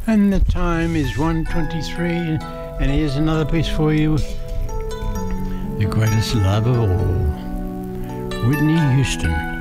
And the time is 1:23, and here's another piece for you. The greatest love of all, Whitney Houston.